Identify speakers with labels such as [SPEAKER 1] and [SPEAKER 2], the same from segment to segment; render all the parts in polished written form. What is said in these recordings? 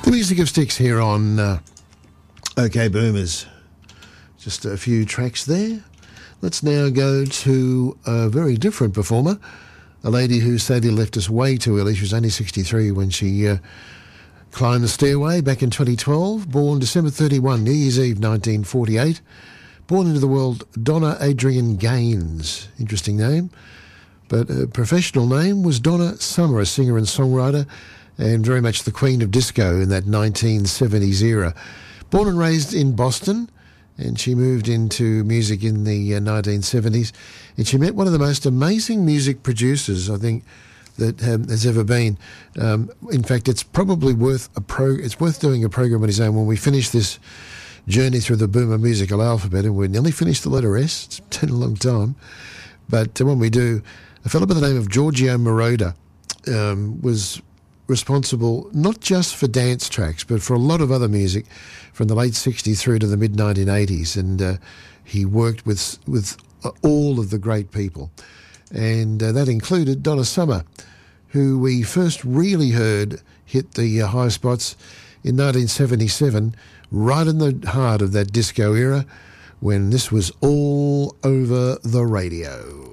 [SPEAKER 1] The music of Styx here on OK Boomers. Just a few tracks there. Let's now go to a very different performer, a lady who sadly left us way too early. She was only 63 when she climbed the stairway back in 2012. Born December 31, New Year's Eve 1948. Born into the world, Donna Adrienne Gaines. Interesting name. But her professional name was Donna Summer, a singer and songwriter, and very much the queen of disco in that 1970s era. Born and raised in Boston, and she moved into music in the 1970s, and she met one of the most amazing music producers, I think, that has ever been. In fact, it's probably worth doing a program on his own when we finish this journey through the Boomer musical alphabet, and we're nearly finished the letter S. It's been a long time. But when we do, a fellow by the name of Giorgio Moroder was responsible not just for dance tracks, but for a lot of other music from the late 60s through to the mid-1980s. And he worked with all of the great people. And that included Donna Summer, who we first really heard hit the high spots in 1977, right in the heart of that disco era, when this was all over the radio.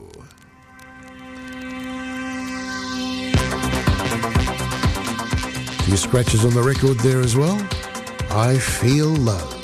[SPEAKER 1] A few scratches on the record there as well. I Feel Love.